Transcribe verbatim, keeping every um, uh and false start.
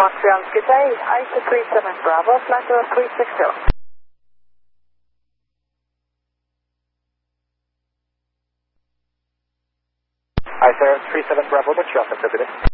Montreal, good day. I C three seven Bravo, flight level three six zero. I C three seven Bravo, Montreal, Center, good day.